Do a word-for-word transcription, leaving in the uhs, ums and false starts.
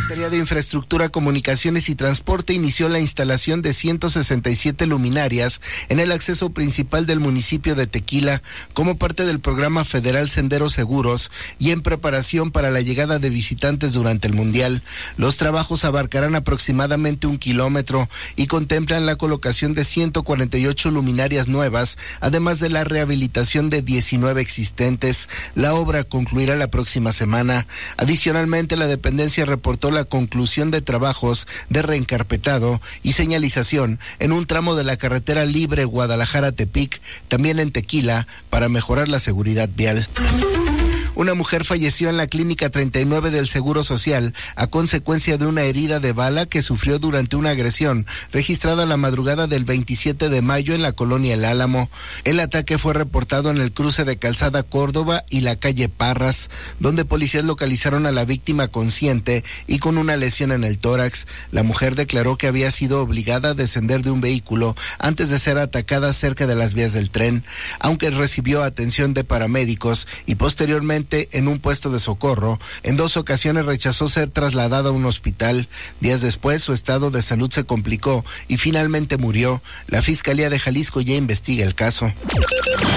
Secretaría de Infraestructura, Comunicaciones y Transporte inició la instalación de ciento sesenta y siete luminarias en el acceso principal del municipio de Tequila como parte del programa federal Senderos Seguros y en preparación para la llegada de visitantes durante el Mundial. Los trabajos abarcarán aproximadamente un kilómetro y contemplan la colocación de ciento cuarenta y ocho luminarias nuevas, además de la rehabilitación de diecinueve existentes. La obra concluirá la próxima semana. Adicionalmente, la dependencia reportó la conclusión de trabajos de reencarpetado y señalización en un tramo de la carretera libre Guadalajara-Tepic, también en Tequila, para mejorar la seguridad vial. Una mujer falleció en la Clínica treinta y nueve del Seguro Social a consecuencia de una herida de bala que sufrió durante una agresión registrada la madrugada del veintisiete de mayo en la colonia El Álamo. El ataque fue reportado en el cruce de Calzada Córdoba y la calle Parras, donde policías localizaron a la víctima consciente y con una lesión en el tórax. La mujer declaró que había sido obligada a descender de un vehículo antes de ser atacada cerca de las vías del tren, aunque recibió atención de paramédicos y posteriormente en un puesto de socorro. En dos ocasiones rechazó ser trasladada a un hospital. Días después, su estado de salud se complicó y finalmente murió. La Fiscalía de Jalisco ya investiga el caso.